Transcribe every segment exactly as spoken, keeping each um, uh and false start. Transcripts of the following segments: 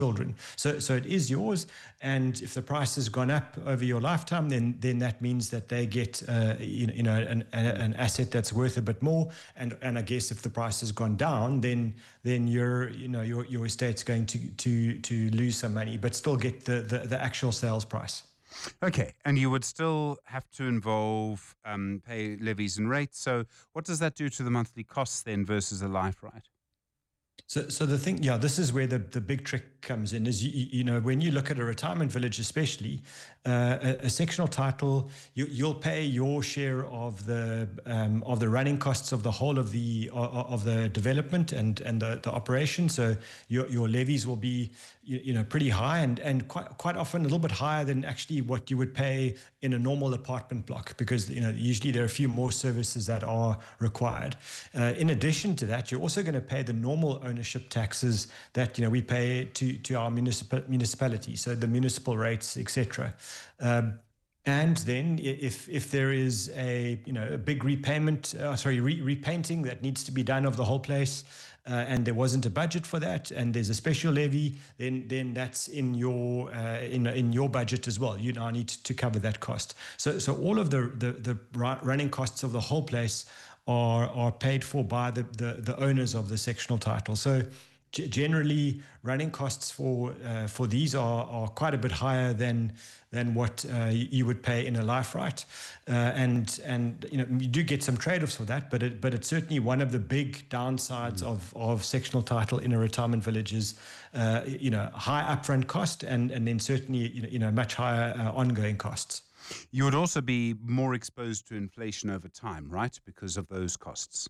children. So, so it is yours, and if the price has gone up over your lifetime, then then that means that they get uh, you, you know an, an asset that's worth a bit more. And and I guess if the price has gone down, then then your you know your your estate's going to to to lose some money, but still get the the, the actual sales price. Okay, and you would still have to involve um, pay levies and rates. So what does that do to the monthly costs then versus a life right? So, so the thing, yeah, this is where the, the big trick comes in. Is you, you know when you look at a retirement village, especially uh, a, a sectional title, you, you'll pay your share of the um, of the running costs of the whole of the of the development and and the, the operation. So your your levies will be you, you know pretty high and and quite quite often a little bit higher than actually what you would pay in a normal apartment block, because you know usually there are a few more services that are required. Uh, in addition to that, you're also going to pay the normal ownership taxes that you know we pay to to our municipal municipality, so the municipal rates, et cetera. Um, and then if if there is a you know a big repayment, uh, sorry, re- repainting that needs to be done of the whole place, uh, and there wasn't a budget for that, and there's a special levy, then then that's in your uh, in in your budget as well. You now need to cover that cost. So so all of the the, the running costs of the whole place are are paid for by the the, the owners of the sectional title. So g- generally, running costs for uh, for these are are quite a bit higher than than what uh, you would pay in a life right, uh, and and you know you do get some trade-offs for that, but it, but it's certainly one of the big downsides mm. of of sectional title in a retirement village is uh, you know high upfront cost and and then certainly you know, you know much higher uh, ongoing costs. You would also be more exposed to inflation over time, right? Because of those costs.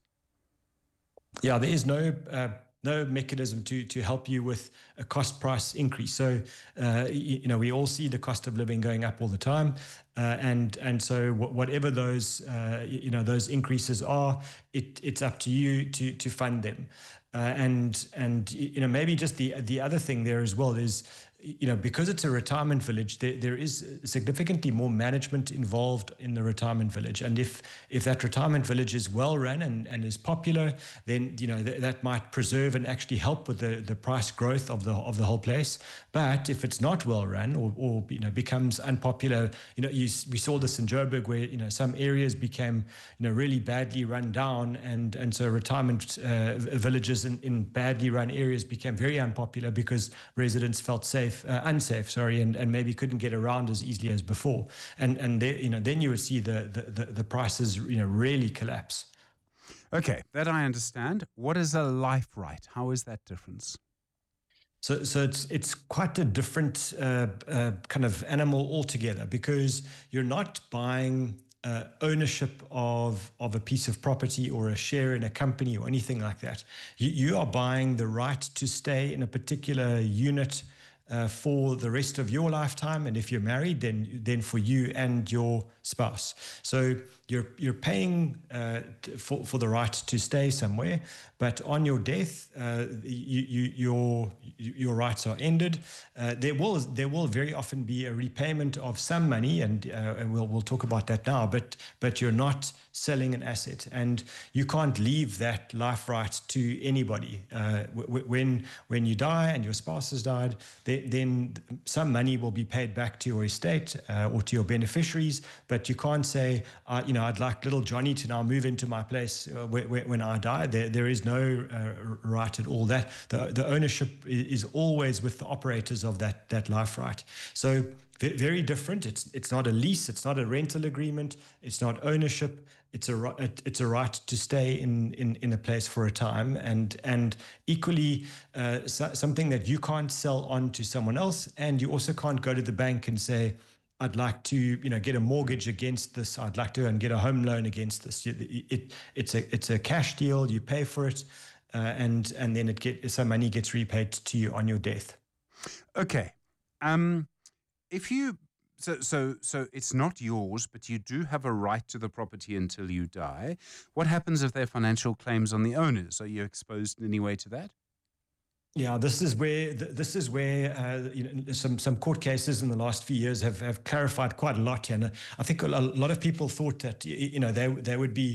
Yeah, there is no uh, no mechanism to to help you with a cost price increase. So uh, you, you know we all see the cost of living going up all the time, uh, and and so whatever those uh, you know those increases are, it it's up to you to to fund them. Uh, and and you know maybe just the the other thing there as well is you know because it's a retirement village, there, there is significantly more management involved in the retirement village, and if if that retirement village is well run and, and is popular, then you know th- that might preserve and actually help with the, the price growth of the of the whole place. But if it's not well run or, or you know becomes unpopular, you know you, we saw this in Joburg where you know some areas became you know really badly run down, and and so retirement uh, villages in, in badly run areas became very unpopular because residents felt safe. Uh, unsafe, sorry, and, and maybe couldn't get around as easily as before, and and they, you know then you would see the, the the prices you know really collapse. Okay, that I understand. What is a life right? How is that difference? So so it's it's quite a different uh, uh, kind of animal altogether, because you're not buying Uh, ownership of of a piece of property or a share in a company or anything like that. You, you are buying the right to stay in a particular unit uh, for the rest of your lifetime, and if you're married, then then for you and your spouse. So you're you're paying uh, t- for for the right to stay somewhere, but on your death, uh, you, you, your your rights are ended. Uh, there will there will very often be a repayment of some money, and uh, and we'll we'll talk about that now. But but you're not selling an asset, and you can't leave that life right to anybody. Uh, w- when when you die and your spouse has died, then, then some money will be paid back to your estate uh, or to your beneficiaries. But you can't say, uh, you know, I'd like little Johnny to now move into my place uh, w- w- when I die. There there is no uh, right at all. That the the ownership is always with the operators of that that life right. So very different. It's it's not a lease. It's not a rental agreement. It's not ownership. It's a it's a right to stay in in, in a place for a time, and and equally uh, so, something that you can't sell on to someone else, and you also can't go to the bank and say, I'd like to, you know, get a mortgage against this. I'd like to and get a home loan against this. It, it it's a it's a cash deal. You pay for it, uh, and and then it get some money gets repaid to you on your death. Okay, um, if you so so so it's not yours, but you do have a right to the property until you die. What happens if there are financial claims on the owners? Are you exposed in any way to that? Yeah, this is where this is where uh, you know, some some court cases in the last few years have, have clarified quite a lot. And I think a lot of people thought that you know they they would be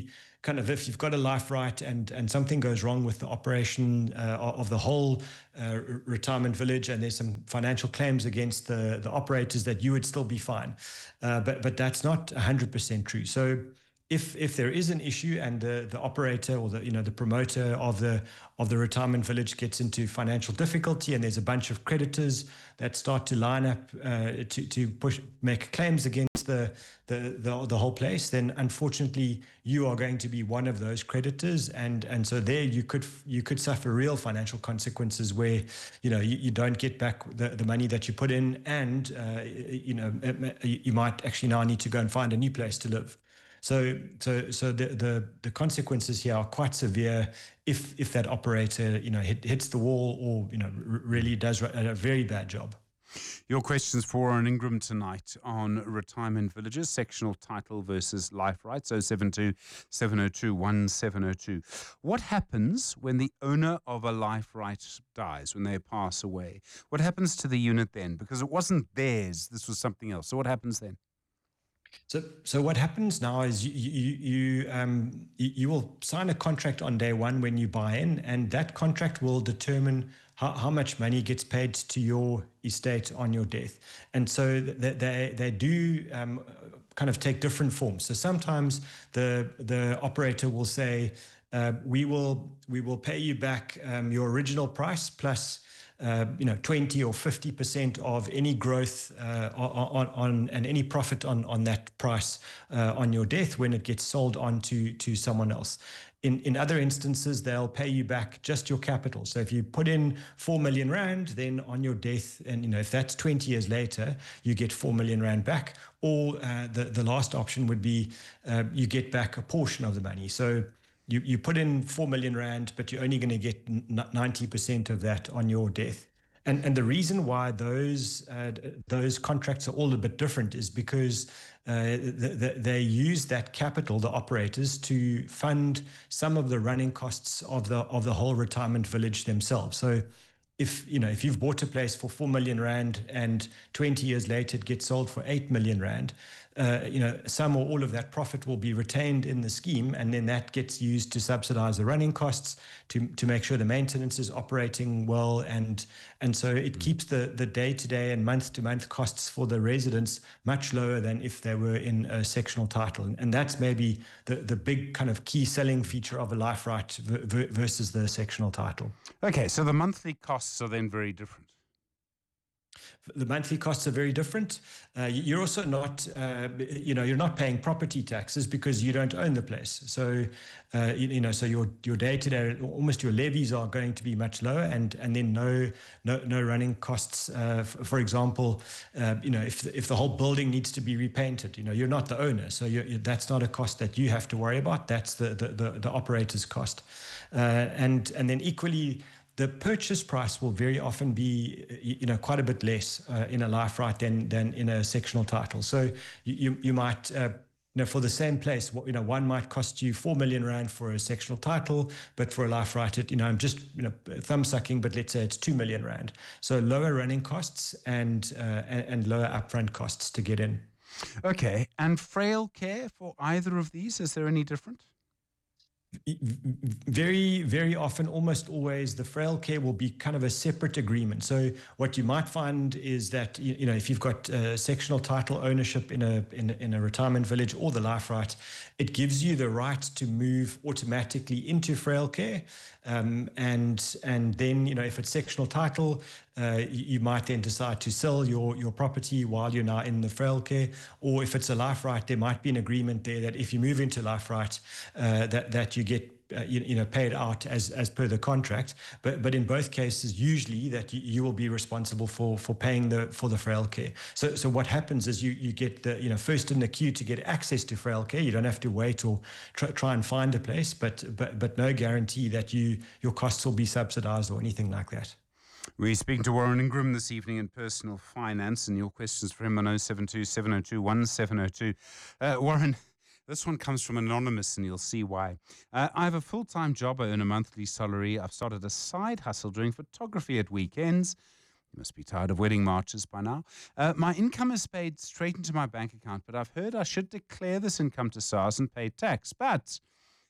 kind of if you've got a life right and and something goes wrong with the operation uh, of the whole uh, retirement village, and there's some financial claims against the the operators, that you would still be fine. Uh, but but that's not one hundred percent true. So if if there is an issue and the the operator or the you know the promoter of the of the retirement village gets into financial difficulty, and there's a bunch of creditors that start to line up uh, to to push make claims against the, the the the whole place, then unfortunately you are going to be one of those creditors, and and so there you could you could suffer real financial consequences where you know you, you don't get back the, the money that you put in, and uh, you know you might actually now need to go and find a new place to live. So, so, so the, the the consequences here are quite severe if if that operator, you know, hit, hits the wall, or you know, r- really does a very bad job. Your questions for Warren Ingram tonight on retirement villages, sectional title versus life rights, oh seven two, seven oh two, one seven oh two. What happens when the owner of a life right dies, when they pass away? What happens to the unit then? Because it wasn't theirs, this was something else. So what happens then? So, so what happens now is you you you, um, you you will sign a contract on day one when you buy in, and that contract will determine how, how much money gets paid to your estate on your death. And so they they, they do um, kind of take different forms. So sometimes the the operator will say, uh, we will we will pay you back um, your original price plus Uh, you know, twenty or fifty percent of any growth uh, on, on and any profit on on that price uh, on your death when it gets sold on to to someone else. In in other instances, they'll pay you back just your capital. So if you put in four million rand, then on your death, and you know if that's twenty years later, you get four million rand back. Or uh, the the last option would be uh, you get back a portion of the money. So You, you put in four million rand, but you're only going to get ninety percent of that on your death. And and the reason why those uh, those contracts are all a bit different is because uh, the, the, they use that capital, the operators, to fund some of the running costs of the of the whole retirement village themselves. So if you know if you've bought a place for four million rand and twenty years later it gets sold for eight million rand, uh, you know some or all of that profit will be retained in the scheme, and then that gets used to subsidize the running costs, to to make sure the maintenance is operating well, and and so it mm-hmm. keeps the the day to day and month to month costs for the residents much lower than if they were in a sectional title, and, and that's maybe the the big kind of key selling feature of a life right v- versus the sectional title. Okay, so the monthly costs are then very different. The monthly costs are very different. Uh, you're also not, uh, you know, you're not paying property taxes because you don't own the place. So, uh, you, you know, so your your day to day, almost your levies are going to be much lower, and and then no no no running costs. Uh, f- for example, uh, you know, if if the whole building needs to be repainted, you know, you're not the owner, so you're, that's not a cost that you have to worry about. That's the the the, the operator's cost, uh, and and then equally, the purchase price will very often be, you know, quite a bit less uh, in a life right than than in a sectional title. So you you, you might, uh, you know, for the same place, you know, one might cost you four million rand for a sectional title, but for a life right, it, you know, I'm just, you know, thumb sucking, but let's say it's two million rand. So lower running costs and uh, and, and lower upfront costs to get in. Okay, and frail care for either of these, is there any different? Very, very often, almost always, the frail care will be kind of a separate agreement. So what you might find is that, you, you know, if you've got uh, sectional title ownership in a, in a in a retirement village or the life right, it gives you the right to move automatically into frail care. Um, and and then, you know, if it's sectional title, uh, you, you might then decide to sell your, your property while you're now in the frail care. Or if it's a life right, there might be an agreement there that if you move into life right, uh, that, that you get Uh, you, you know, paid out as as per the contract, but but in both cases, usually that you, you will be responsible for for paying the for the frail care. So so what happens is you you get the you know first in the queue to get access to frail care. You don't have to wait or try, try and find a place, but but but no guarantee that you your costs will be subsidized or anything like that. We're speaking to Warren Ingram this evening in Personal Finance, and your questions for him on oh seven two, seven oh two, one seven oh two. Uh, Warren, this one comes from Anonymous, and you'll see why. Uh, I have a full-time job. I earn a monthly salary. I've started a side hustle doing photography at weekends. You must be tired of wedding marches by now. Uh, my income is paid straight into my bank account, but I've heard I should declare this income to SARS and pay tax. But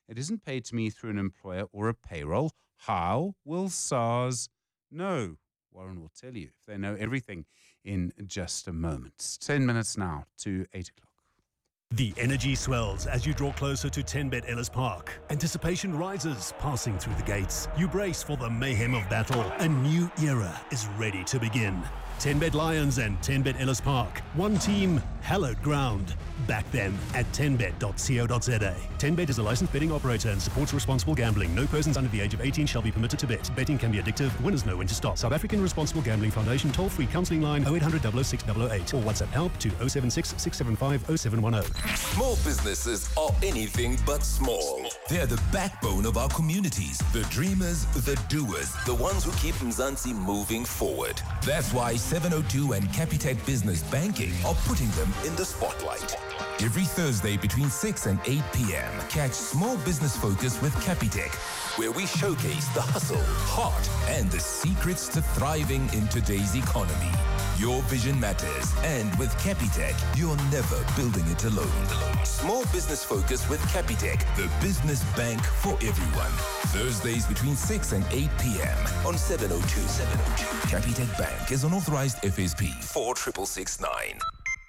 It isn't paid to me through an employer or a payroll. How will SARS know? Warren will tell you if they know everything in just a moment. ten minutes now to eight o'clock. The energy swells as you draw closer to ten Bet Ellis Park. Anticipation rises, passing through the gates. You brace for the mayhem of battle. A new era is ready to begin. ten Bet Lions and ten Bet Ellis Park. One team, hallowed ground. Back them at ten bet dot co dot za. ten Bet is a licensed betting operator and supports responsible gambling. No persons under the age of eighteen shall be permitted to bet. Betting can be addictive. Winners know when to stop. South African Responsible Gambling Foundation toll-free counselling line oh eight hundred, double oh six, double oh eight or WhatsApp help to oh seven six, six seven five, oh seven one oh. Small businesses are anything but small. They're the backbone of our communities, the dreamers, the doers, the ones who keep Mzansi moving forward. That's why seven oh two and Capitec Business Banking are putting them in the spotlight. Every Thursday between six and eight p.m. catch Small Business Focus with Capitec, where we showcase the hustle, heart, and the secrets to thriving in today's economy. Your vision matters, and with Capitec, you're never building it alone. Small Business Focus with Capitec, the business bank for everyone. Thursdays between six and eight p.m. on seven oh two. seven oh two. Capitec Bank is an authorized F S P four six six nine.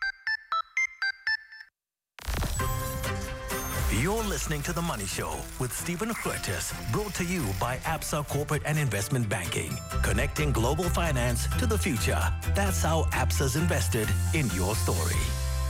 You're listening to The Money Show with Stephen Curtis, brought to you by Absa Corporate and Investment Banking, connecting global finance to the future. That's how Absa's invested in your story.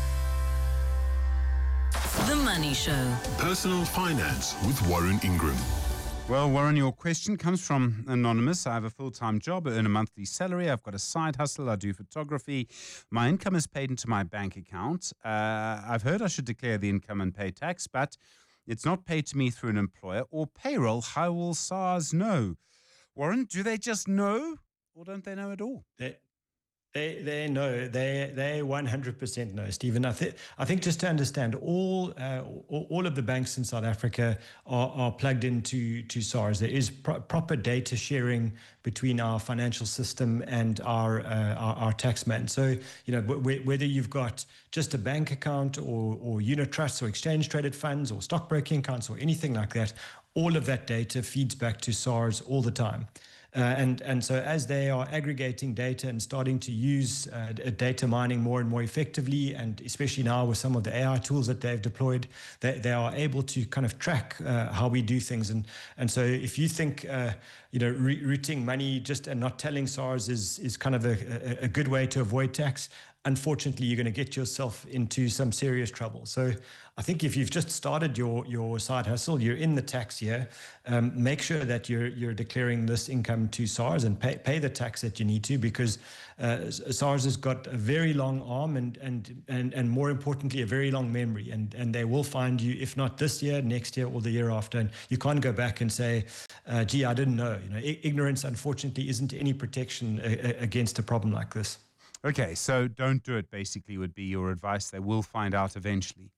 The Money Show. Personal Finance with Warren Ingram. Well, Warren, your question comes from Anonymous. I have a full-time job, I earn a monthly salary. I've got a side hustle. I do photography. My income is paid into my bank account. Uh, I've heard I should declare the income and pay tax, but it's not paid to me through an employer or payroll. How will SARS know? Warren, do they just know or don't they know at all? They, they, they know. They, they one hundred percent know, Stephen. I, th- I think just to understand, all uh, all, all of the banks in South Africa are, are plugged into to SARS. There is pro- proper data sharing between our financial system and our uh, our, our taxman. So, you know, w- whether you've got just a bank account or, or unit trusts or exchange traded funds or stockbroking accounts or anything like that, all of that data feeds back to SARS all the time. Uh, and, and so as they are aggregating data and starting to use uh, data mining more and more effectively, and especially now with some of the A I tools that they've deployed, they, they are able to kind of track uh, how we do things. And, and so if you think, uh, you know, re- routing money just and not telling SARS is, is kind of a, a, a good way to avoid tax, unfortunately, you're going to get yourself into some serious trouble. So I think if you've just started your, your side hustle, you're in the tax year, um, make sure that you're you're declaring this income to SARS and pay, pay the tax that you need to, because uh, SARS has got a very long arm and, and, and, and more importantly, a very long memory. And, and they will find you, if not this year, next year or the year after. And you can't go back and say, uh, gee, I didn't know. You know, I- ignorance, unfortunately, isn't any protection a- a- against a problem like this. Okay, so don't do it, basically, would be your advice. They will find out eventually.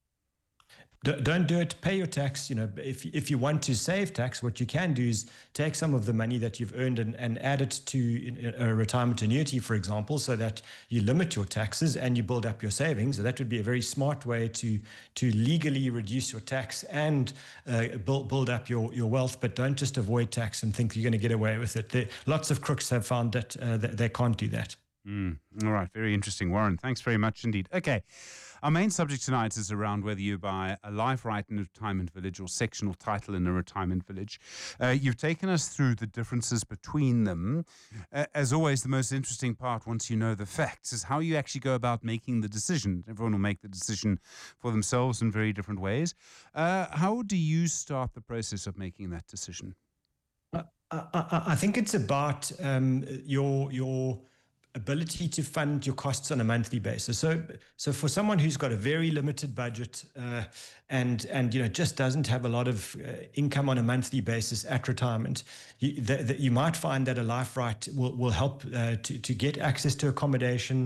Don't do it. Pay your tax. You know, if if you want to save tax, what you can do is take some of the money that you've earned and, and add it to a retirement annuity, for example, so that you limit your taxes and you build up your savings. So that would be a very smart way to to legally reduce your tax and uh, build build up your, your wealth. But don't just avoid tax and think you're going to get away with it. There, lots of crooks have found that, uh, that they can't do that. Mm, all right, very interesting, Warren. Thanks very much indeed. Okay, our main subject tonight is around whether you buy a life right in a retirement village or sectional title in a retirement village. Uh, you've taken us through the differences between them. Uh, as always, the most interesting part, once you know the facts, is how you actually go about making the decision. Everyone will make the decision for themselves in very different ways. Uh, how do you start the process of making that decision? I, I, I think it's about um, your your ability to fund your costs on a monthly basis. So, so for someone who's got a very limited budget uh, and and you know just doesn't have a lot of uh, income on a monthly basis at retirement, you, the, the, you might find that a life right will will help uh, to to get access to accommodation,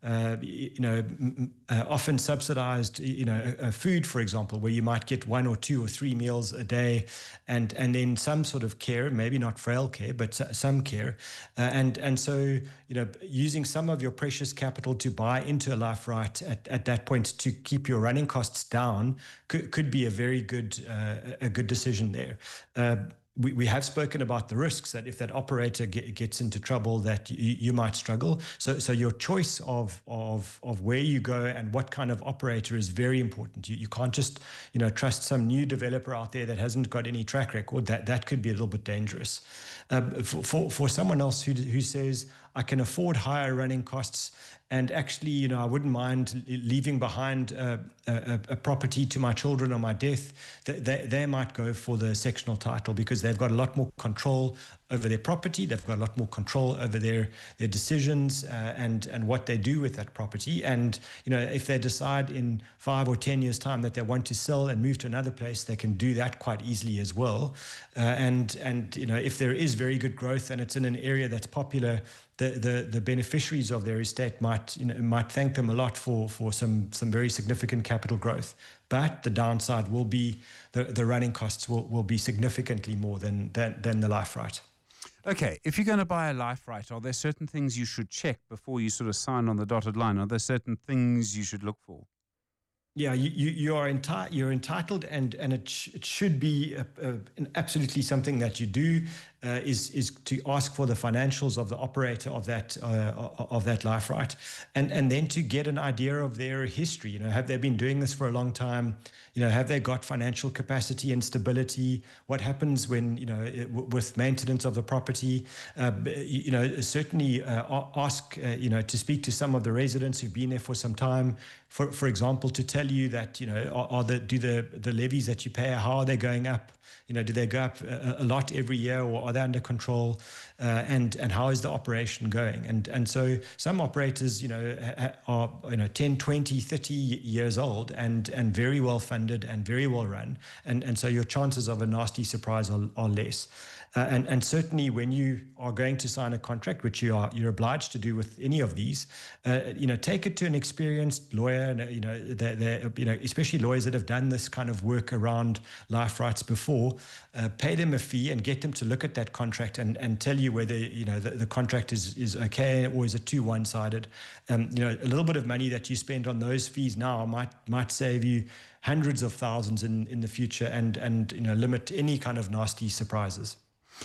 uh, you know, uh, often subsidized, you know, uh, food, for example, where you might get one or two or three meals a day, and and then some sort of care, maybe not frail care, but some care, uh, and and so you know, using some of your precious capital to buy into a life right at, at that point to keep your running costs down could could be a very good uh, a good decision there. Uh, We, we have spoken about the risks that if that operator get, gets into trouble, that you, you might struggle. So, so your choice of of of where you go and what kind of operator is very important. You you can't just you know trust some new developer out there that hasn't got any track record. That that could be a little bit dangerous. Um, for, for for someone else who who says I can afford higher running costs. And actually, you know, I wouldn't mind leaving behind a, a, a property to my children on my death. They, they, they might go for the sectional title because they've got a lot more control over their property. They've got a lot more control over their their decisions uh, and and what they do with that property. And you know, if they decide in five or ten years' time that they want to sell and move to another place, they can do that quite easily as well. Uh, and and you know, if there is very good growth and it's in an area that's popular, the the the beneficiaries of their estate might you know might thank them a lot for for some some very significant capital growth. But the downside will be the the running costs will will be significantly more than than than the life right. Okay, if you're going to buy a life right, are there certain things you should check before you sort of sign on the dotted line? Are there certain things you should look for? Yeah, you, you, you are enti- you're entitled, and and it, sh- it should be a, a, an absolutely something that you do uh, is is to ask for the financials of the operator of that uh, of that life right, and and then to get an idea of their history. You know, have they been doing this for a long time? You know, have they got financial capacity and stability? What happens when you know it, w- with maintenance of the property? Uh, you know, certainly uh, ask uh, you know to speak to some of the residents who've been there for some time. For for example, to tell you that you know are, are the do the the levies that you pay, how are they going up? You know, do they go up a, a lot every year, or are they under control? Uh, and and how is the operation going? And and so some operators, you know, are you know ten, twenty, thirty years old and and very well funded and very well run. And and so your chances of a nasty surprise are, are less. Uh, and and certainly when you are going to sign a contract, which you are you're obliged to do with any of these, uh, you know, take it to an experienced lawyer. And you know, they they you know, especially lawyers that have done this kind of work around life rights before. Uh, pay them a fee and get them to look at that contract and, and tell you whether you know the, the contract is is okay or is it too one-sided. Um, you know, a little bit of money that you spend on those fees now might might save you hundreds of thousands in, in the future and and you know limit any kind of nasty surprises.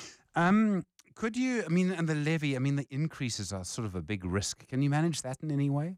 Um, could you? I mean, and the levy. I mean, the increases are sort of a big risk. Can you manage that in any way?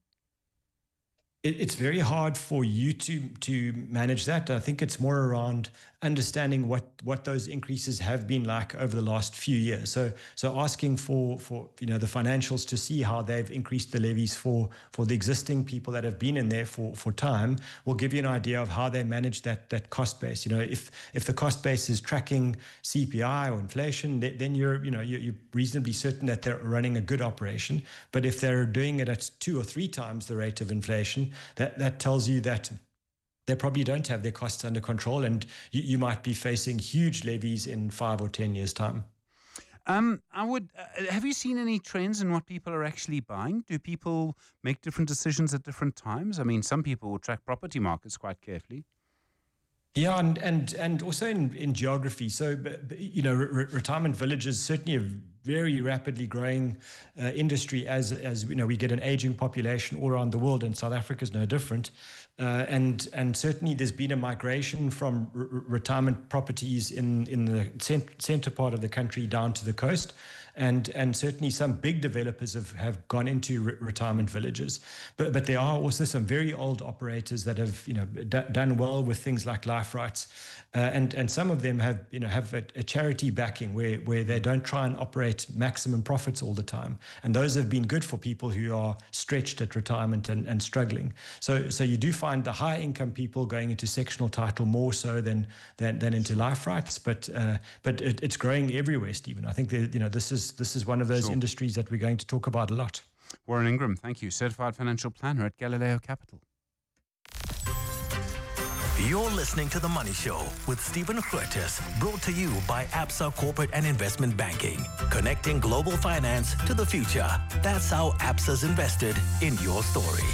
It, it's very hard for you to to manage that. I think it's more around understanding what what those increases have been like over the last few years. So so asking for for you know the financials to see how they've increased the levies for for the existing people that have been in there for for time will give you an idea of how they manage that that cost base. You know, if if the cost base is tracking C P I or inflation, then you're you know you're, you're reasonably certain that they're running a good operation. But if they're doing it at two or three times the rate of inflation, that that tells you that they probably don't have their costs under control, and you, you might be facing huge levies in five or ten years' time. Um, I would. Uh, have you seen any trends in what people are actually buying? Do people make different decisions at different times? I mean, some people will track property markets quite carefully. Yeah, and and and also in, in geography. So, you know, re- retirement villages certainly a very rapidly growing uh, industry as as you know we get an aging population all around the world, and South Africa is no different. Uh, and and certainly there's been a migration from r- retirement properties in in the cent- center part of the country down to the coast. And and certainly some big developers have, have gone into re- retirement villages, but but there are also some very old operators that have you know d- done well with things like life rights, uh, and and some of them have you know have a, a charity backing where where they don't try and operate maximum profits all the time, and those have been good for people who are stretched at retirement and, and struggling. So so you do find the high income people going into sectional title more so than than, than into life rights, but uh, but it, it's growing everywhere, Stephen. I think that you know this is. This is one of those sure. industries that we're going to talk about a lot. Warren Ingram, thank you. Certified Financial Planner at Galileo Capital. You're listening to The Money Show with Stephen Curtis, brought to you by Absa Corporate and Investment Banking, connecting global finance to the future. That's how Absa's invested in your story.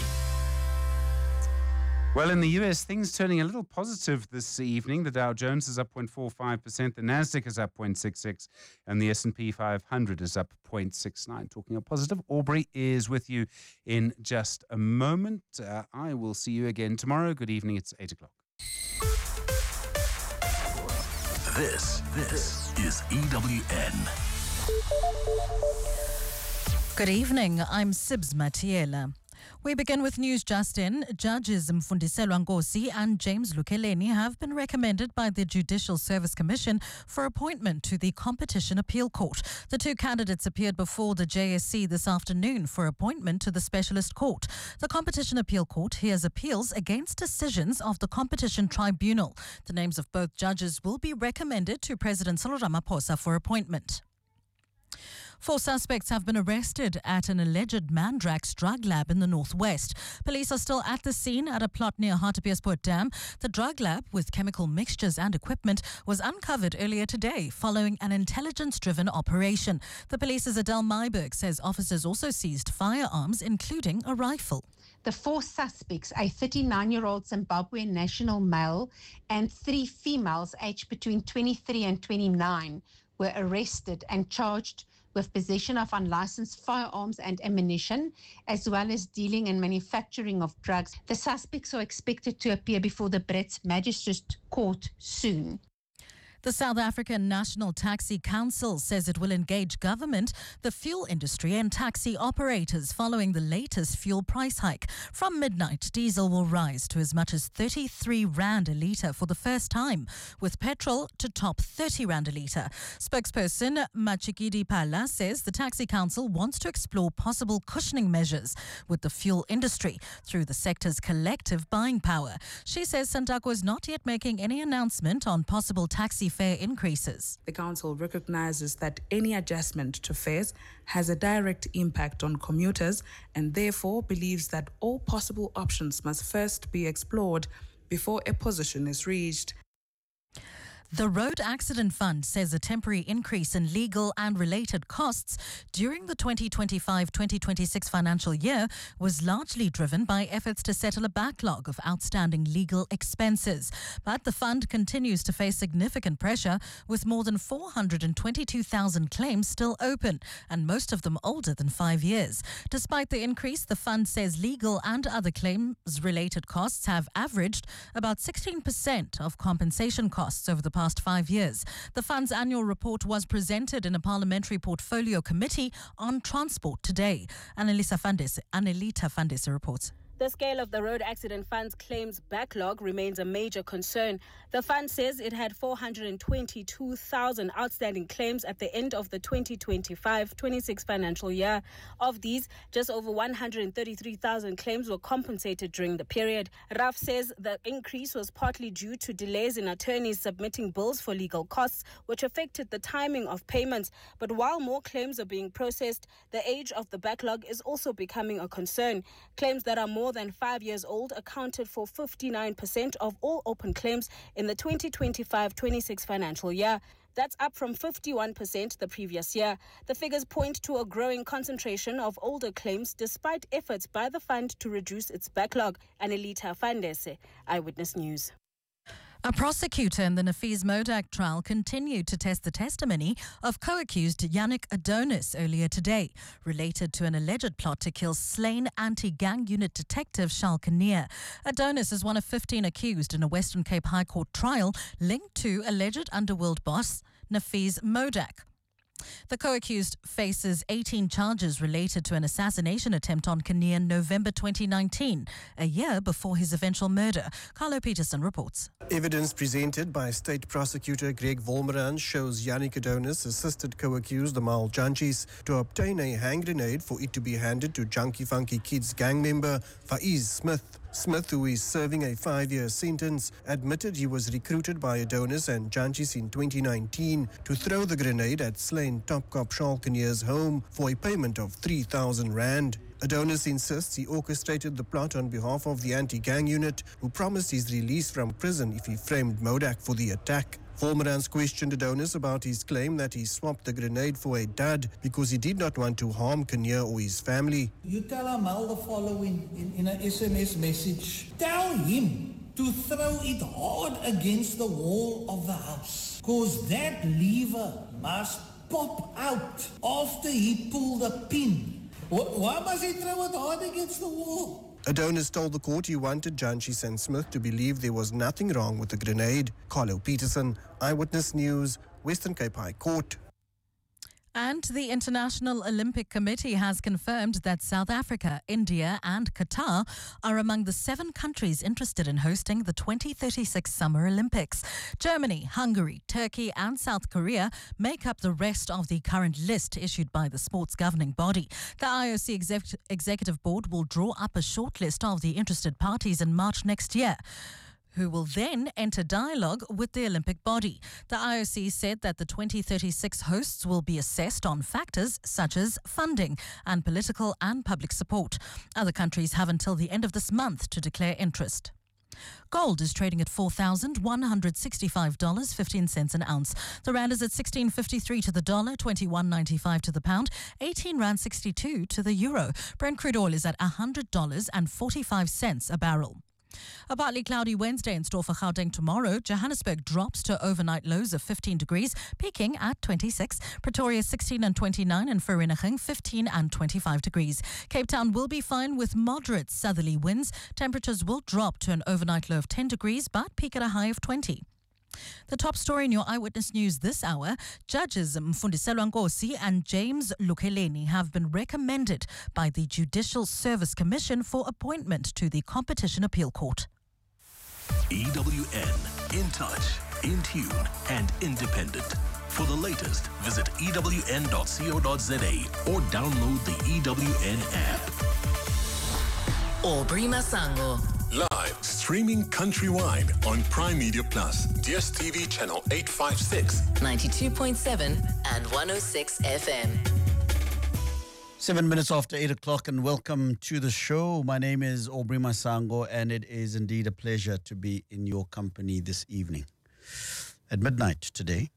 Well, in the U S, things turning a little positive this evening. The Dow Jones is up zero point four five percent, the Nasdaq is up zero point six six, and the S and P five hundred is up zero point six nine. Talking of positive, Aubrey is with you in just a moment. Uh, I will see you again tomorrow. Good evening. It's eight o'clock. This, this is E W N. Good evening. I'm Sibs Matiela. We begin with news just in. Judges Mfundiselwa Nkosi and James Lukeleni have been recommended by the Judicial Service Commission for appointment to the Competition Appeal Court. The two candidates appeared before the J S C this afternoon for appointment to the Specialist Court. The Competition Appeal Court hears appeals against decisions of the Competition Tribunal. The names of both judges will be recommended to President Cyril Ramaphosa for appointment. Four suspects have been arrested at an alleged Mandrax drug lab in the northwest. Police are still at the scene at a plot near Hartbeespoort Dam. The drug lab, with chemical mixtures and equipment, was uncovered earlier today following an intelligence-driven operation. The police's Adele Myberg says officers also seized firearms, including a rifle. The four suspects, a thirty-nine-year-old Zimbabwean national male and three females aged between twenty-three and twenty-nine, were arrested and charged with possession of unlicensed firearms and ammunition, as well as dealing and manufacturing of drugs. The suspects are expected to appear before the Brits Magistrate Court soon. The South African National Taxi Council says it will engage government, the fuel industry and taxi operators following the latest fuel price hike. From midnight, diesel will rise to as much as thirty-three rand a litre for the first time, with petrol to top thirty rand a litre. Spokesperson Machikidi Pala says the Taxi Council wants to explore possible cushioning measures with the fuel industry through the sector's collective buying power. She says Santaco is not yet making any announcement on possible taxi fare increases. The council recognizes that any adjustment to fares has a direct impact on commuters and therefore believes that all possible options must first be explored before a position is reached. The Road Accident Fund says a temporary increase in legal and related costs during the twenty twenty-five twenty twenty-six financial year was largely driven by efforts to settle a backlog of outstanding legal expenses. But the fund continues to face significant pressure, with more than four hundred twenty-two thousand claims still open, and most of them older than five years. Despite the increase, the fund says legal and other claims-related costs have averaged about sixteen percent of compensation costs over the past five years. The fund's annual report was presented in a parliamentary portfolio committee on transport today. Annelisa Fandese, Annelita Fandese reports. The scale of the Road Accident Fund's claims backlog remains a major concern. The fund says it had four hundred twenty-two thousand outstanding claims at the end of the twenty twenty-five twenty-six financial year. Of these, just over one hundred thirty-three thousand claims were compensated during the period. R A F says the increase was partly due to delays in attorneys submitting bills for legal costs, which affected the timing of payments. But while more claims are being processed, the age of the backlog is also becoming a concern. Claims that are more than five years old accounted for fifty-nine percent of all open claims in the twenty twenty-five twenty-six financial year. That's up from fifty-one percent the previous year. The figures point to a growing concentration of older claims despite efforts by the fund to reduce its backlog. Annelita Fandese, Eyewitness News. A prosecutor in the Nafeez Modak trial continued to test the testimony of co-accused Yannick Adonis earlier today, related to an alleged plot to kill slain anti-gang unit detective Charles Kinnear. Adonis is one of fifteen accused in a Western Cape High Court trial linked to alleged underworld boss Nafeez Modak. The co-accused faces eighteen charges related to an assassination attempt on Kinnear in November twenty nineteen, a year before his eventual murder. Carlo Peterson reports. Evidence presented by State Prosecutor Greg Volmeran shows Yannick Adonis assisted co-accused Amal Janchis to obtain a hand grenade for it to be handed to Junkie Funky Kids gang member Faiz Smith. Smith, who is serving a five-year sentence, admitted he was recruited by Adonis and Jantjies in twenty nineteen to throw the grenade at slain top cop Charles Kinnear's home for a payment of three thousand rand. Adonis insists he orchestrated the plot on behalf of the anti-gang unit, who promised his release from prison if he framed Modak for the attack. Volmerans questioned Adonis about his claim that he swapped the grenade for a dud because he did not want to harm Kinnear or his family. You tell Amal the following in, in an S M S message. Tell him to throw it hard against the wall of the house, because that lever must pop out after he pulled the pin. Why must he throw it hard against the wall? Adonis told the court he wanted Jantjies and Smith to believe there was nothing wrong with the grenade. Carlo Peterson, Eyewitness News, Western Cape High Court. And the International Olympic Committee has confirmed that South Africa, India and Qatar are among the seven countries interested in hosting the twenty thirty-six Summer Olympics. Germany, Hungary, Turkey and South Korea make up the rest of the current list issued by the sports governing body. The I O C exec- Executive Board will draw up a short list of the interested parties in March next year, who will then enter dialogue with the Olympic body. The I O C said that the twenty thirty-six hosts will be assessed on factors such as funding and political and public support. Other countries have until the end of this month to declare interest. Gold is trading at four thousand one hundred sixty-five dollars and fifteen cents an ounce. The rand is at sixteen fifty-three to the dollar, twenty-one ninety-five to the pound, eighteen rand sixty-two to the euro. Brent crude oil is at one hundred dollars and forty-five cents a barrel. A partly cloudy Wednesday in store for Gauteng tomorrow. Johannesburg drops to overnight lows of fifteen degrees, peaking at twenty-six. Pretoria sixteen and twenty-nine, and Vereeniging fifteen and twenty-five degrees. Cape Town will be fine with moderate southerly winds. Temperatures will drop to an overnight low of ten degrees, but peak at a high of twenty. The top story in your Eyewitness News this hour: Judges Mfundiselwa Nkosi and James Lukeleni have been recommended by the Judicial Service Commission for appointment to the Competition Appeal Court. E W N, in touch, in tune and independent. For the latest, visit E W N dot co dot za or download the E W N app. Aubrey Masango. Live, streaming countrywide on Prime Media Plus, D S T V channel eight fifty-six, ninety-two point seven and one oh six F M. Seven minutes after eight o'clock, and welcome to the show. My name is Aubrey Masango, and it is indeed a pleasure to be in your company this evening. At midnight today,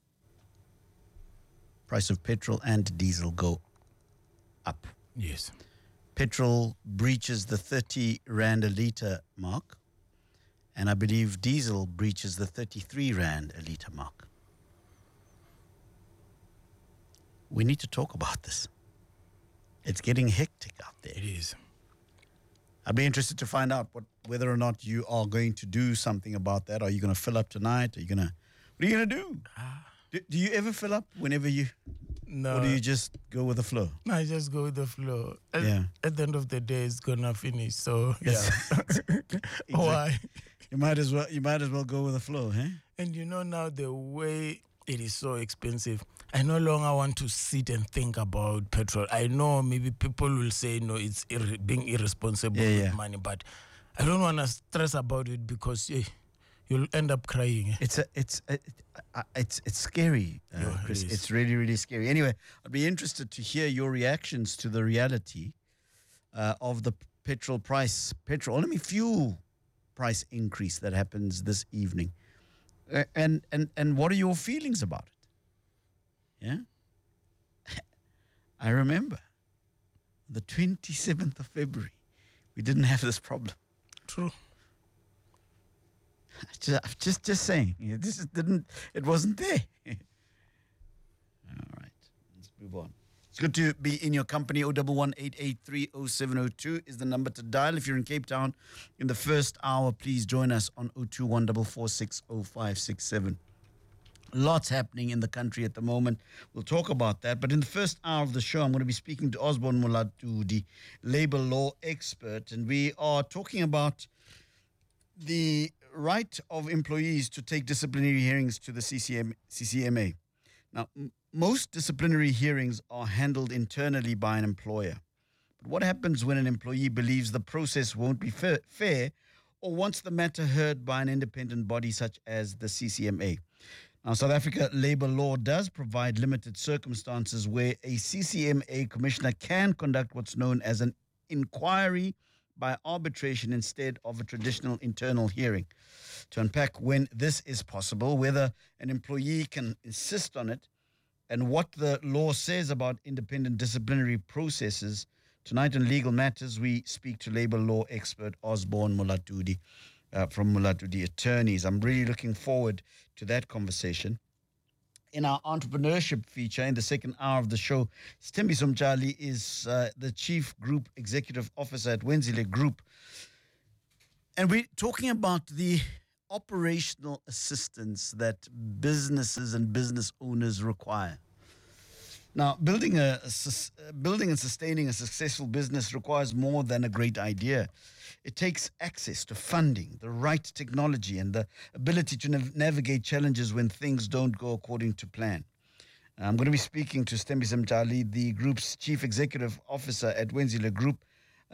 price of petrol and diesel go up. Yes. Petrol breaches the thirty rand a litre mark, and I believe diesel breaches the thirty-three rand a litre mark. We need to talk about this. It's getting hectic out there. It is. I'd be interested to find out what, whether or not you are going to do something about that. Are you going to fill up tonight? Are you going to, what are you going to do? do? Do you ever fill up whenever you, no. Or do you just go with the flow? No, I just go with the flow. At, yeah. at the end of the day, it's going to finish. So, yes. yeah. Exactly. Why? You might as well, you might as well go with the flow, huh? And you know now the way it is so expensive, I no longer want to sit and think about petrol. I know maybe people will say, no, it's ir- being irresponsible yeah, with yeah. money, but I don't want to stress about it because yeah, you'll end up crying. It's a, it's a, it's it's scary, uh, yeah, Chris. it It's really, really scary. Anyway, I'd be interested to hear your reactions to the reality uh, of the petrol price, petrol, I mean fuel price increase that happens this evening. Uh, and, and, and what are your feelings about it? Yeah, I remember the twenty-seventh of February, we didn't have this problem. True. Just, just, just saying, this is, didn't, it wasn't there. All right, let's move on. It's good to be in your company. oh one one, eight eight three, oh seven oh two is the number to dial. If you're in Cape Town in the first hour, please join us on oh two one four four six oh five six seven. Lots happening in the country at the moment. We'll talk about that. But in the first hour of the show, I'm going to be speaking to Osborne Molatu, the labor law expert. And we are talking about the right of employees to take disciplinary hearings to the C C M, C C M A. Now, m- most disciplinary hearings are handled internally by an employer. But what happens when an employee believes the process won't be fair, fair or wants the matter heard by an independent body such as the C C M A? Now, South Africa labour law does provide limited circumstances where a C C M A commissioner can conduct what's known as an inquiry by arbitration instead of a traditional internal hearing. To unpack when this is possible, whether an employee can insist on it, and what the law says about independent disciplinary processes, tonight on Legal Matters, we speak to labour law expert Osborne Mulatudi uh, from Mulatudi Attorneys. I'm really looking forward to that conversation. In our entrepreneurship feature, in the second hour of the show, Sthembiso Mtshali is uh, the Chief Group Executive Officer at Wenzile Group. And we're talking about the operational assistance that businesses and business owners require. Now, building a, a building and sustaining a successful business requires more than a great idea. It takes access to funding, the right technology, and the ability to nav- navigate challenges when things don't go according to plan. I'm going to be speaking to Sthembiso Mtshali, the group's Chief Executive Officer at Wenzile Group.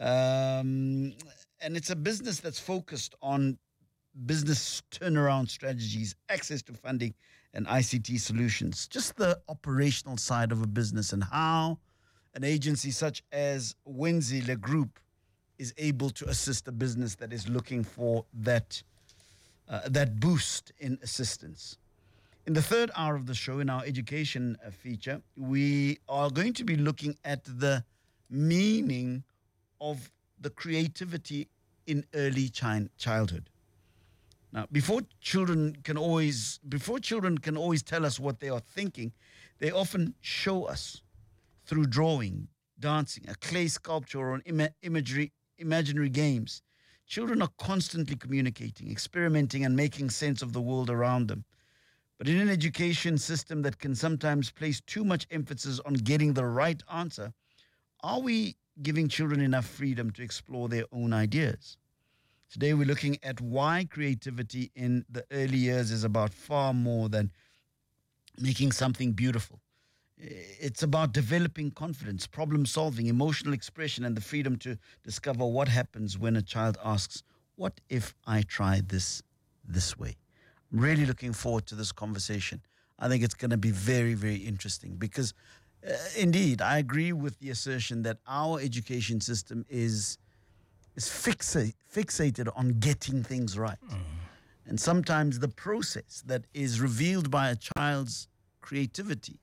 Um, and it's a business that's focused on business turnaround strategies, access to funding, and I C T solutions. Just the operational side of a business and how an agency such as Wenzile Group is able to assist a business that is looking for that uh, that boost in assistance. In the third hour of the show, in our education uh, feature, we are going to be looking at the meaning of the creativity in early chi- childhood. Now, before children can always before children can always tell us what they are thinking, they often show us through drawing, dancing, a clay sculpture, or an ima- imagery, imaginary games. Children are constantly communicating, experimenting, and making sense of the world around them. But in an education system that can sometimes place too much emphasis on getting the right answer, are we giving children enough freedom to explore their own ideas? Today we're looking at why creativity in the early years is about far more than making something beautiful. It's about developing confidence, problem solving, emotional expression, and the freedom to discover what happens when a child asks, what if I try this this way? I'm really looking forward to this conversation. I think it's going to be very, very interesting because uh, indeed, I agree with the assertion that our education system is is fixa- fixated on getting things right. Mm. And sometimes the process that is revealed by a child's creativity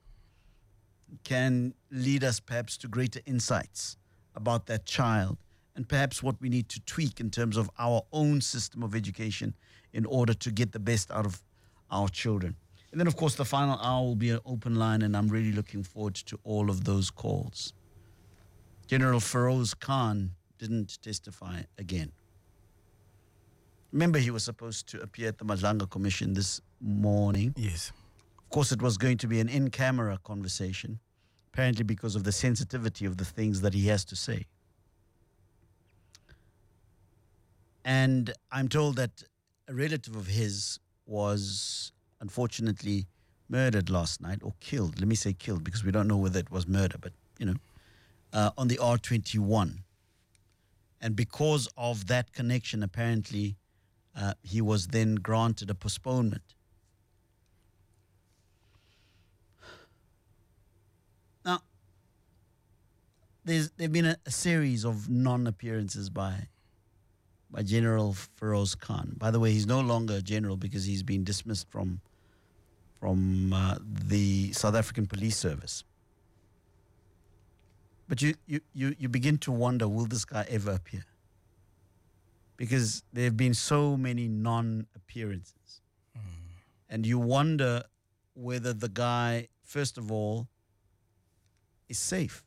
can lead us perhaps to greater insights about that child and perhaps what we need to tweak in terms of our own system of education in order to get the best out of our children. And then, of course, the final hour will be an open line, and I'm really looking forward to all of those calls. General Feroz Khan didn't testify again. Remember, he was supposed to appear at the Madlanga Commission this morning. Yes. Of course, it was going to be an in-camera conversation, apparently because of the sensitivity of the things that he has to say. And I'm told that a relative of his was unfortunately murdered last night, or killed. Let me say killed, because we don't know whether it was murder, but, you know, uh, on the R twenty-one. And because of that connection, apparently, uh, he was then granted a postponement. Now, there's there've been a, a series of non-appearances by by General Feroz Khan. By the way, he's no longer a general because he's been dismissed from from uh, the South African Police Service. But you, you, you, you begin to wonder, will this guy ever appear? Because there have been so many non-appearances. Mm. And you wonder whether the guy, first of all, is safe,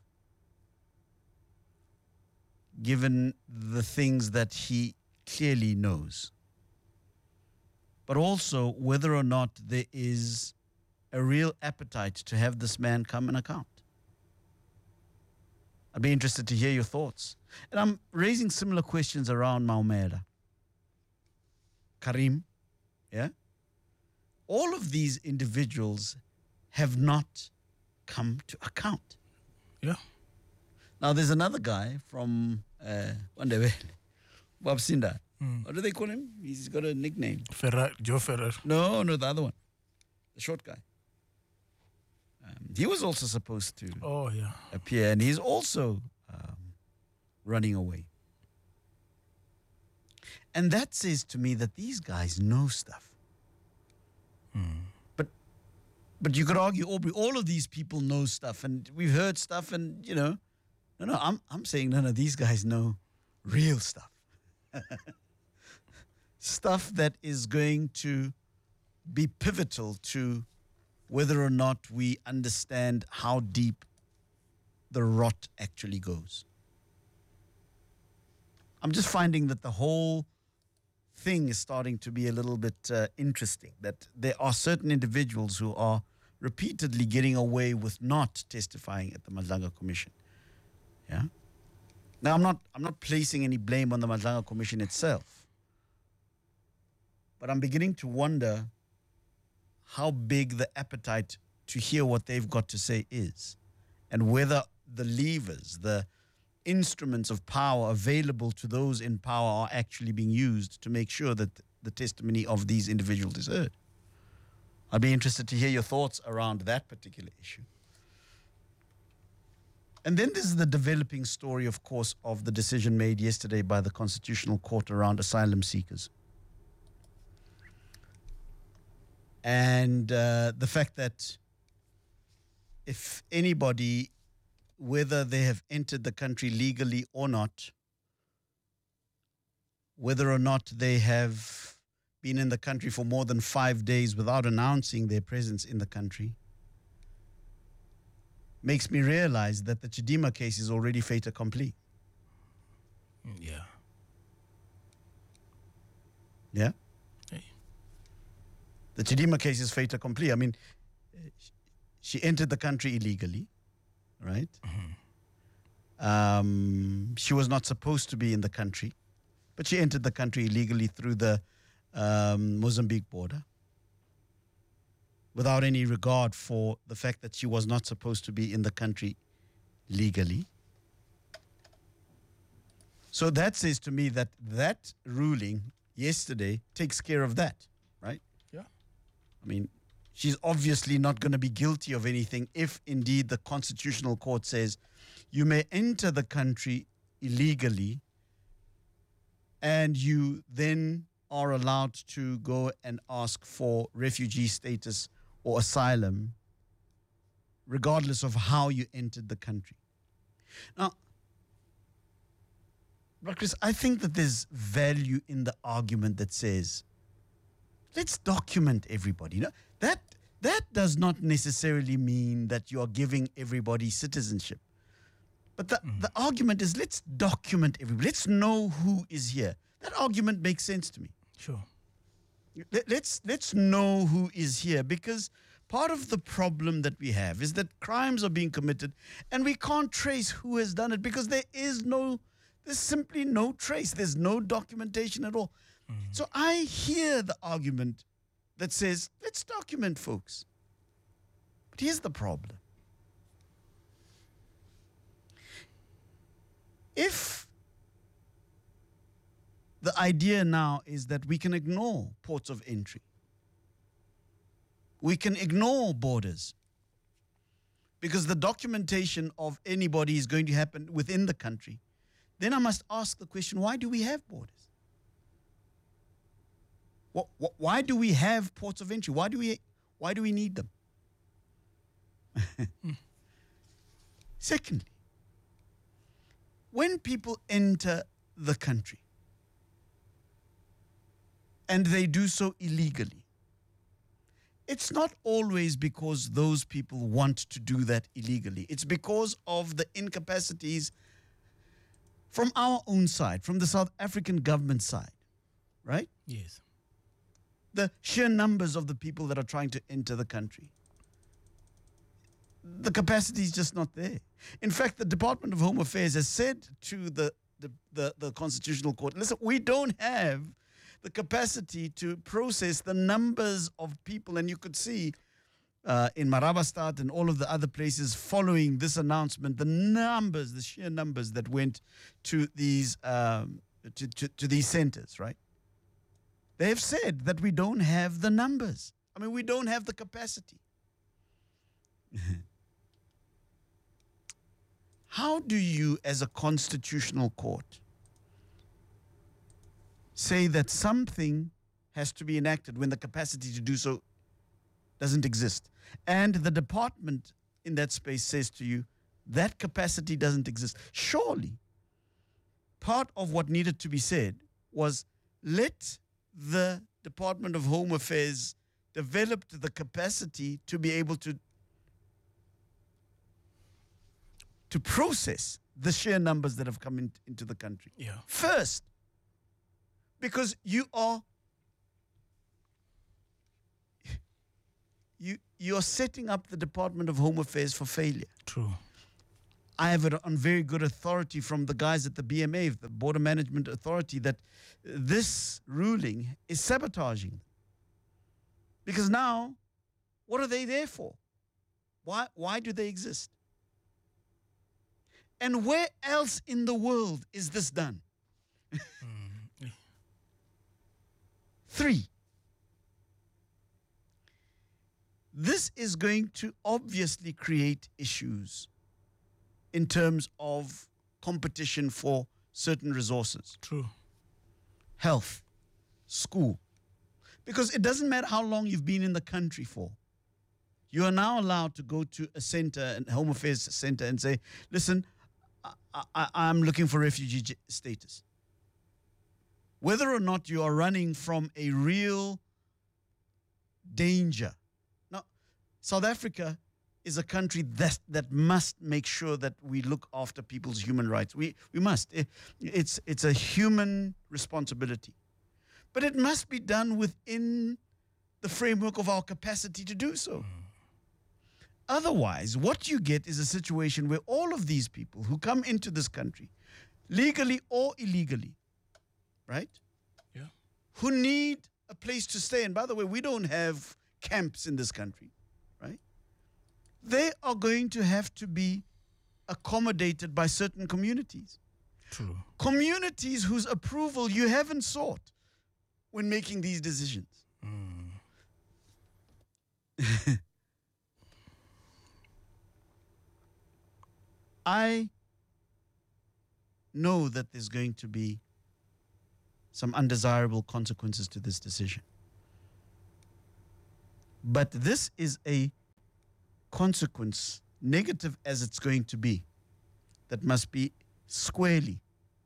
given the things that he clearly knows. But also whether or not there is a real appetite to have this man come and account. I'd be interested to hear your thoughts. And I'm raising similar questions around Maumela, Karim, yeah? All of these individuals have not come to account. Yeah. Now, there's another guy from uh, Wandebe, Bob Sinda. Mm. What do they call him? He's got a nickname. Ferrer, Joe Ferrer. No, no, the other one. The short guy. Um, he was also supposed to oh, yeah. appear, and he's also um, running away. And that says to me that these guys know stuff. Mm. But but you could argue, Aubrey, all of these people know stuff, and we've heard stuff, and, you know, no, no, I'm, I'm saying none of these guys know real stuff. Stuff that is going to be pivotal to whether or not we understand how deep the rot actually goes. I'm just finding that the whole thing is starting to be a little bit uh, interesting, that there are certain individuals who are repeatedly getting away with not testifying at the Madlanga Commission. Yeah. Now, I'm not I'm not placing any blame on the Madlanga Commission itself, but I'm beginning to wonder how big the appetite to hear what they've got to say is, and whether the levers, the instruments of power available to those in power are actually being used to make sure that the testimony of these individuals is heard. I'd be interested to hear your thoughts around that particular issue. And then there's the developing story, of course, of the decision made yesterday by the Constitutional Court around asylum seekers. And uh, the fact that if anybody, whether they have entered the country legally or not, whether or not they have been in the country for more than five days without announcing their presence in the country, makes me realize that the Chidima case is already fait accompli. Yeah. Yeah? Hey. The Chidima case is fait accompli. I mean, she entered the country illegally, right? Mm-hmm. Um, she was not supposed to be in the country, but she entered the country illegally through the um, Mozambique border without any regard for the fact that she was not supposed to be in the country legally. So that says to me that that ruling yesterday takes care of that, right? Yeah. I mean, she's obviously not going to be guilty of anything if indeed the Constitutional Court says you may enter the country illegally and you then are allowed to go and ask for refugee status or asylum, regardless of how you entered the country. Now, but Chris, I think that there's value in the argument that says, let's document everybody. You know, that that does not necessarily mean that you are giving everybody citizenship. But the, mm. the argument is, let's document everybody. Let's know who is here. That argument makes sense to me. Sure. Let's let's know who is here, because part of the problem that we have is that crimes are being committed and we can't trace who has done it because there is no, there's simply no trace. There's no documentation at all. Mm-hmm. So I hear the argument that says, let's document folks. But here's the problem. If the idea now is that we can ignore ports of entry, we can ignore borders, because the documentation of anybody is going to happen within the country, then I must ask the question, why do we have borders? What, what, why do we have ports of entry? Why do we, why do we need them? Secondly, when people enter the country and they do so illegally, it's not always because those people want to do that illegally. It's because of the incapacities from our own side, from the South African government side, right? Yes. The sheer numbers of the people that are trying to enter the country. The capacity is just not there. In fact, the Department of Home Affairs has said to the, the, the, the Constitutional Court, listen, we don't have the capacity to process the numbers of people. And you could see uh, in Marabastad and all of the other places following this announcement, the numbers, the sheer numbers that went to these um, to, to, to these centers, right? They have said that we don't have the numbers. I mean, we don't have the capacity. How do you, as a constitutional court, say that something has to be enacted when the capacity to do so doesn't exist? And the department in that space says to you, that capacity doesn't exist. Surely, part of what needed to be said was, let the Department of Home Affairs develop the capacity to be able to to process the sheer numbers that have come in, into the country. Yeah. First, because you are you you're setting up the Department of Home Affairs for failure. True. I have it on very good authority from the guys at the B M A, the Border Management Authority, that this ruling is sabotaging. Because now, what are they there for? Why, why do they exist? And where else in the world is this done? mm. Three, this is going to obviously create issues in terms of competition for certain resources. True. Health, school. Because it doesn't matter how long you've been in the country for. You are now allowed to go to a center, a Home Affairs center, and say, listen, I, I, I'm looking for refugee j- status. Whether or not you are running from a real danger. Now, South Africa is a country that, that must make sure that we look after people's human rights. We, we must. It, it's, it's a human responsibility. But it must be done within the framework of our capacity to do so. Mm. Otherwise, what you get is a situation where all of these people who come into this country, legally or illegally, right? Yeah. Who need a place to stay. And by the way, we don't have camps in this country, right? They are going to have to be accommodated by certain communities. True. Communities whose approval you haven't sought when making these decisions. Mm. I know that there's going to be some undesirable consequences to this decision. But this is a consequence, negative as it's going to be, that must be squarely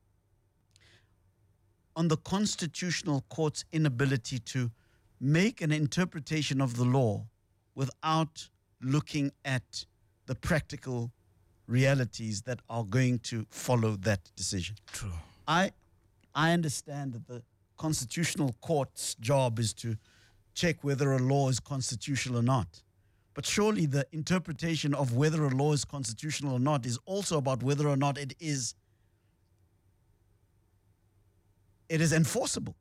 on the Constitutional Court's inability to make an interpretation of the law without looking at the practical realities that are going to follow that decision. True. I I understand that the Constitutional Court's job is to check whether a law is constitutional or not. But surely the interpretation of whether a law is constitutional or not is also about whether or not it is it is enforceable.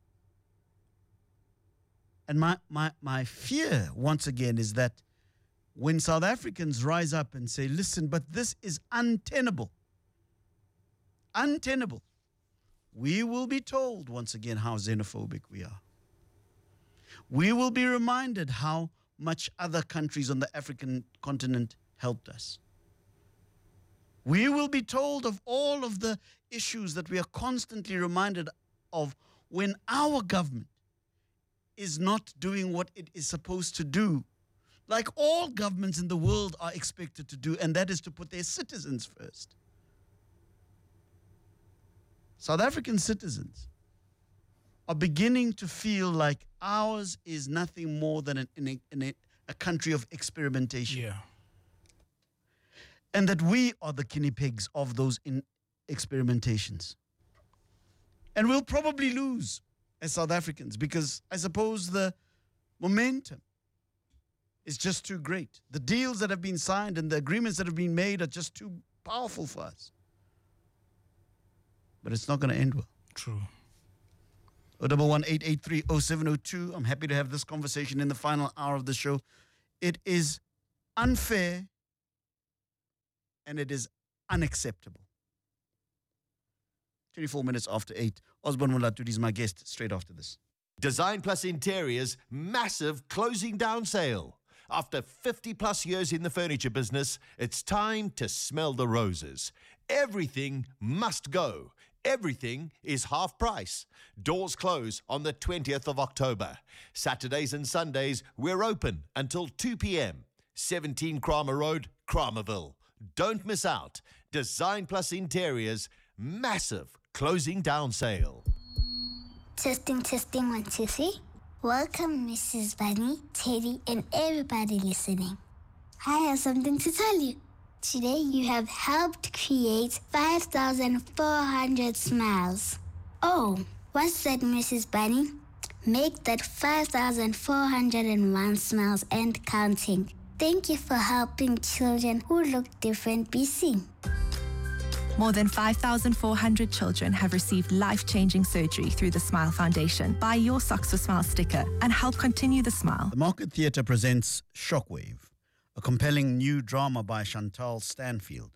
And my, my, my fear, once again, is that when South Africans rise up and say, listen, but this is untenable, untenable, we will be told once again how xenophobic we are. We will be reminded how much other countries on the African continent helped us. We will be told of all of the issues that we are constantly reminded of when our government is not doing what it is supposed to do, like all governments in the world are expected to do, and that is to put their citizens first. South African citizens are beginning to feel like ours is nothing more than an, an, an, a country of experimentation. Yeah. And that we are the guinea pigs of those in experimentations. And we'll probably lose as South Africans because I suppose the momentum is just too great. The deals that have been signed and the agreements that have been made are just too powerful for us. But it's not going to end well. True. oh one one, eight eight three, oh seven oh two. I'm happy to have this conversation in the final hour of the show. It is unfair and it is unacceptable. twenty-four minutes after eight. Osborne Mulatudi is my guest straight after this. Design Plus Interiors massive closing down sale. After fifty plus years in the furniture business, it's time to smell the roses. Everything must go. Everything is half price. Doors close on the twentieth of October. Saturdays and Sundays, we're open until two p.m. seventeen Kramer Road, Kramerville. Don't miss out. Design Plus Interiors massive closing down sale. Testing, testing, one, two, three. Welcome, Missus Bunny, Teddy, and everybody listening. I have something to tell you. Today, you have helped create five thousand four hundred smiles. Oh, what's that, Missus Bunny? Make that five thousand four hundred one smiles and counting. Thank you for helping children who look different be seen. More than five thousand four hundred children have received life-changing surgery through the Smile Foundation. Buy your Socks for Smile sticker and help continue the smile. The Market Theatre presents Shockwave, a compelling new drama by Chantal Stanfield.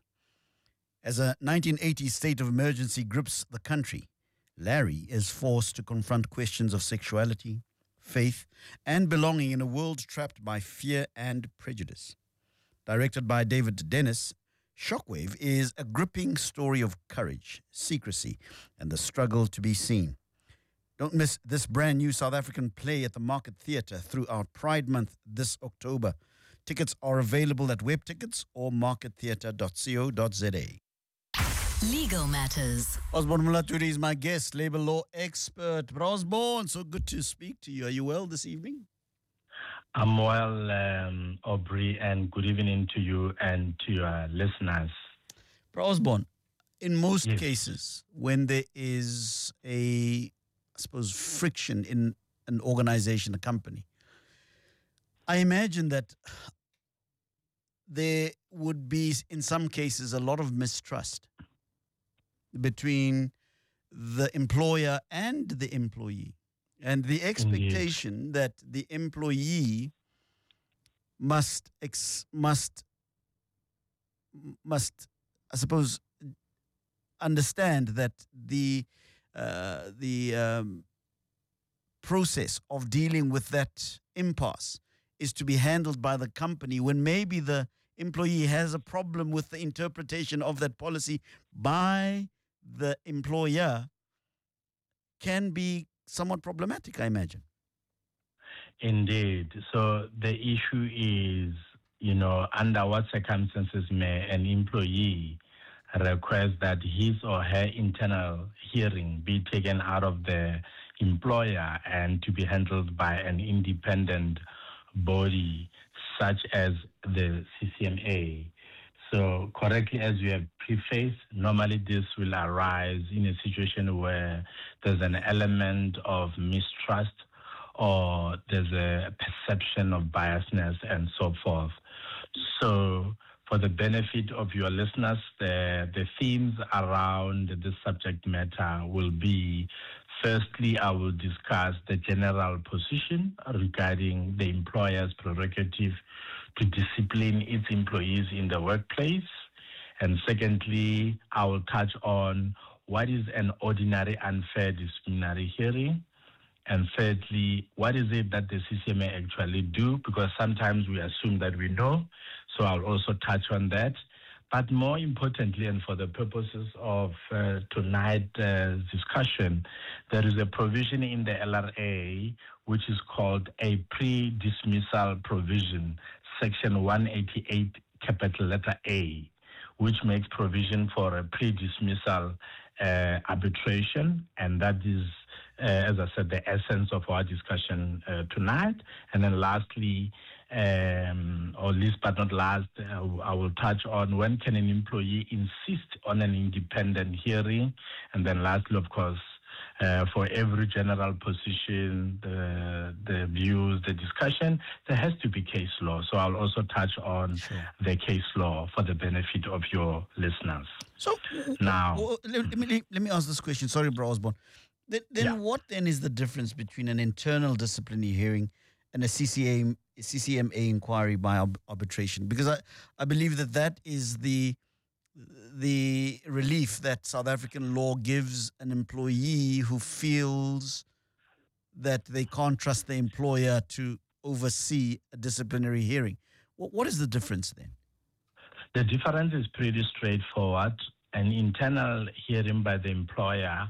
As a nineteen eighties state of emergency grips the country, Larry is forced to confront questions of sexuality, faith, and belonging in a world trapped by fear and prejudice. Directed by David Dennis, Shockwave is a gripping story of courage, secrecy, and the struggle to be seen. Don't miss this brand new South African play at the Market Theatre throughout Pride Month this October. Tickets are available at webtickets or market theatre dot co dot za. Legal Matters. Osborne Mulaturi is my guest, labor law expert. Osborne, so good to speak to you. Are you well this evening? I'm well, um, Aubrey, and good evening to you and to your listeners. Osborne, in most yes. cases, when there is a, I suppose, friction in an organization, a company, I imagine that there would be, in some cases, a lot of mistrust between the employer and the employee. And the expectation Indeed. that the employee must ex- must must I suppose understand that the uh, the um, process of dealing with that impasse is to be handled by the company, when maybe the employee has a problem with the interpretation of that policy by the employer, can be somewhat problematic, I imagine. Indeed. So the issue is, you know, under what circumstances may an employee request that his or her internal hearing be taken out of the employer and to be handled by an independent body such as the C C M A. So correctly, as you have prefaced, normally this will arise in a situation where there's an element of mistrust or there's a perception of biasness and so forth. So for the benefit of your listeners, the, the themes around this subject matter will be, firstly, I will discuss the general position regarding the employer's prerogative to discipline its employees in the workplace. And secondly, I will touch on what is an ordinary unfair disciplinary hearing. And thirdly, what is it that the C C M A actually do? Because sometimes we assume that we know. So I'll also touch on that. But more importantly, and for the purposes of uh, tonight's uh, discussion, there is a provision in the L R A which is called a pre-dismissal provision, Section one eighty-eight, capital letter A, which makes provision for a pre-dismissal uh, arbitration, and that is, uh, as I said, the essence of our discussion uh, tonight. And then lastly, um, or least but not last, uh, I will touch on when can an employee insist on an independent hearing, and then lastly, of course, Uh, for every general position, the, the views, the discussion, there has to be case law. So I'll also touch on sure. the case law for the benefit of your listeners. So now, w- w- let, me, let me ask this question. Sorry, Bro Osborne. Then, then yeah. what then is the difference between an internal disciplinary hearing and a C C A, C C M A inquiry by arb- arbitration? Because I, I believe that that is the the relief that South African law gives an employee who feels that they can't trust the employer to oversee a disciplinary hearing. What, what is the difference then? The difference is pretty straightforward. An internal hearing by the employer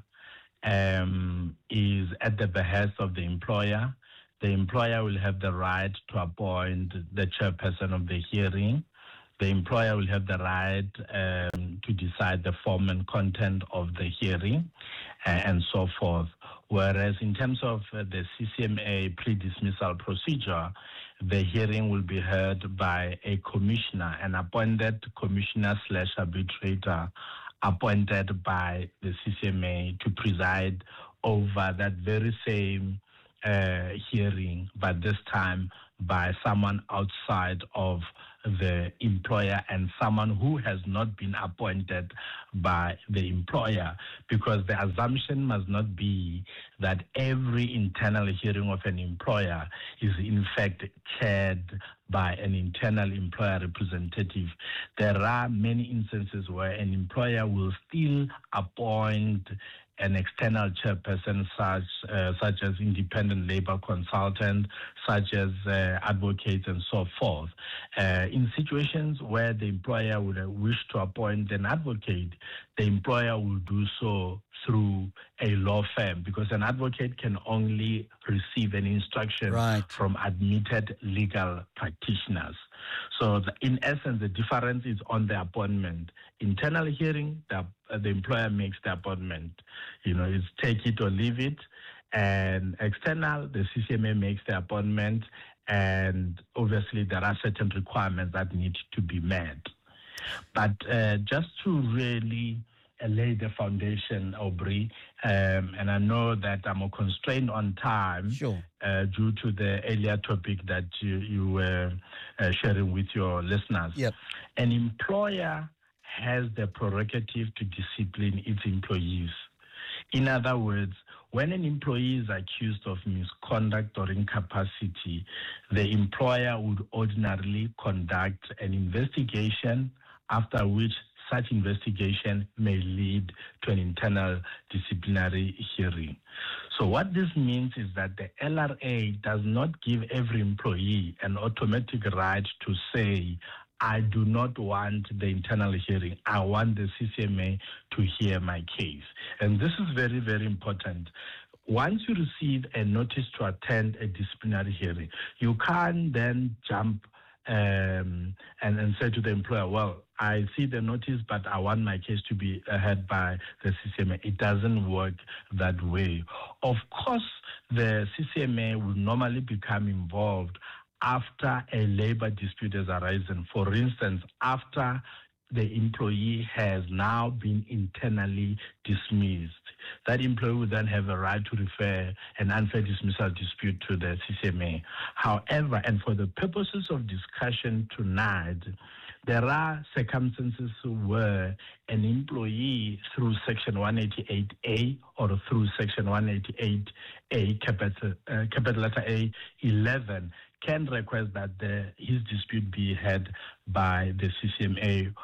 um, is at the behest of the employer. The employer will have the right to appoint the chairperson of the hearing. The employer will have the right um, to decide the form and content of the hearing uh, and so forth. Whereas in terms of uh, the C C M A pre-dismissal procedure, the hearing will be heard by a commissioner, an appointed commissioner slash arbitrator appointed by the C C M A to preside over that very same uh, hearing, but this time by someone outside of the employer and someone who has not been appointed by the employer, because the assumption must not be that every internal hearing of an employer is in fact chaired by an internal employer representative. There are many instances where an employer will still appoint an external chairperson, such uh, such as independent labor consultant, such as uh, advocates, and so forth. Uh, in situations where the employer would uh, wish to appoint an advocate, the employer will do so through a law firm, because an advocate can only receive an instruction right. from admitted legal practitioners. So the, in essence, the difference is on the appointment. Internal hearing, the, uh, the employer makes the appointment. You know, it's take it or leave it. And external, the C C M A makes the appointment. And obviously, there are certain requirements that need to be met. But uh, just to really uh, lay the foundation, Aubrey, um, and I know that I'm constrained on time sure. uh, due to the earlier topic that you, you were uh, sharing with your listeners. Yep. An employer has the prerogative to discipline its employees. In other words, when an employee is accused of misconduct or incapacity, the employer would ordinarily conduct an investigation, after which such investigation may lead to an internal disciplinary hearing. So what this means is that the L R A does not give every employee an automatic right to say, I do not want the internal hearing. I want the C C M A to hear my case. And this is very, very important. Once you receive a notice to attend a disciplinary hearing, you can't then jump um, and, and say to the employer, well, I see the notice, but I want my case to be heard by the C C M A. It doesn't work that way. Of course, the C C M A will normally become involved after a labor dispute has arisen. For instance, after the employee has now been internally dismissed, that employee will then have a right to refer an unfair dismissal dispute to the C C M A. However, and for the purposes of discussion tonight, there are circumstances where an employee through Section one eighty-eight A or through Section one eighty-eight A, capital, uh, capital letter A eleven, can request that the, his dispute be heard by the C C M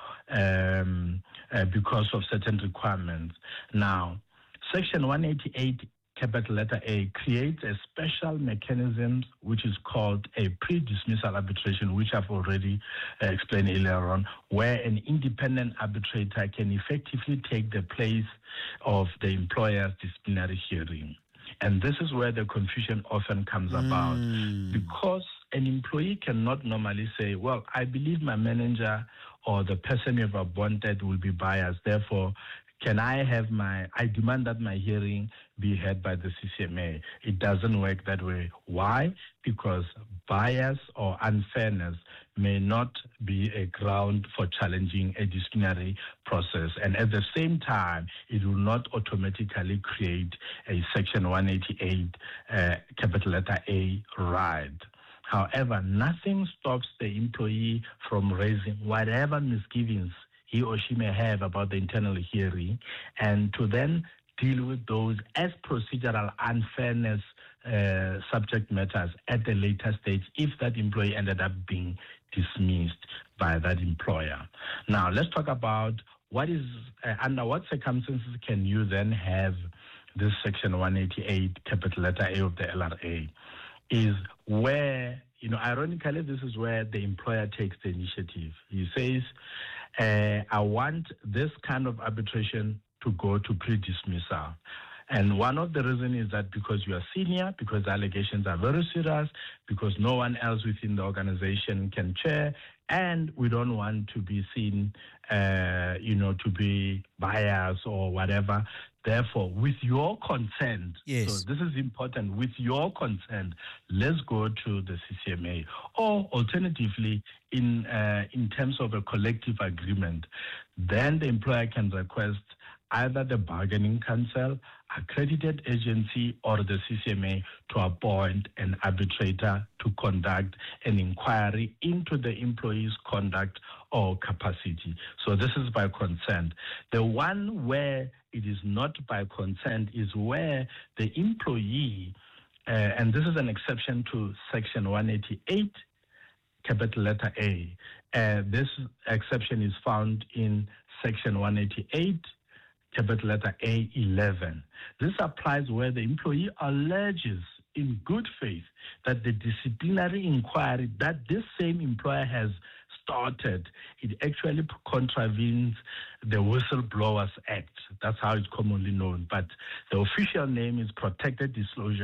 A um, uh, because of certain requirements. Now, Section one eighty-eight capital letter A creates a special mechanism which is called a pre-dismissal arbitration, which I've already uh, explained earlier on, where an independent arbitrator can effectively take the place of the employer's disciplinary hearing. And this is where the confusion often comes mm. about, because an employee cannot normally say, well, I believe my manager or the person you've appointed will be biased, therefore, can I have my, I demand that my hearing be heard by the C C M A. It doesn't work that way. Why? Because bias or unfairness may not be a ground for challenging a disciplinary process. And at the same time, it will not automatically create a Section one eighty-eight uh, capital letter A right. However, nothing stops the employee from raising whatever misgivings he or she may have about the internal hearing, and to then deal with those as procedural unfairness uh, subject matters at a later stage if that employee ended up being dismissed by that employer. Now, let's talk about what is, uh, under what circumstances can you then have this Section one eighty-eight, capital letter A of the L R A, is where, you know, ironically, this is where the employer takes the initiative. He says, uh, I want this kind of arbitration to go to pre-dismissal. And one of the reasons is that because you are senior, because the allegations are very serious, because no one else within the organization can chair, and we don't want to be seen, uh, you know, to be biased or whatever. Therefore, with your consent, yes. so this is important, with your consent, let's go to the C C M A. Or alternatively, in uh, in terms of a collective agreement, then the employer can request either the bargaining council, accredited agency, or the C C M A to appoint an arbitrator to conduct an inquiry into the employee's conduct or capacity. So this is by consent. The one where it is not by consent is where the employee, uh, and this is an exception to Section one eighty-eight, capital letter A. Uh, this exception is found in Section one eighty-eight, capital letter A eleven. This applies where the employee alleges in good faith that the disciplinary inquiry that this same employer has started, it actually contravenes the Whistleblowers Act. That's how it's commonly known. But the official name is Protected Disclosure